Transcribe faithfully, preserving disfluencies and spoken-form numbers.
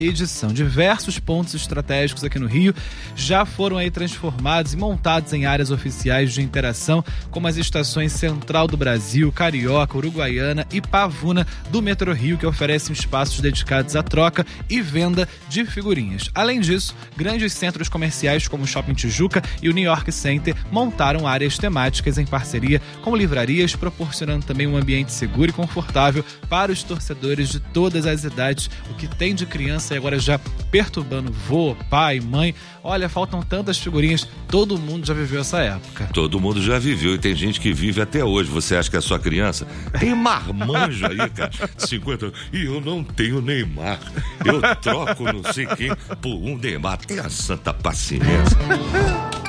edição. Diversos pontos estratégicos aqui no Rio já foram aí transformados e montados em áreas oficiais de interação, como as estações Central do Brasil, Carioca, Uruguaiana e Pavuna do Metrô Rio, que oferecem espaços dedicados à troca e venda de figurinhas. Além disso, grandes centros comerciais como o Shopping Tijuca e o New York Center montaram áreas temáticas em parceria com livrarias, proporcionando também um ambiente seguro e confortável para os torcedores de todas as idades. O que tem de criança e agora já perturbando vô, pai, mãe. Olha, faltam tantas figurinhas. Todo mundo já viveu essa época. Todo mundo já viveu e tem gente que vive até hoje. Você acha que é sua criança? Tem marmanjo aí, cara, cinquenta anos. E eu não tenho Neymar. Eu troco não sei quem por um Neymar. Tenha santa paciência.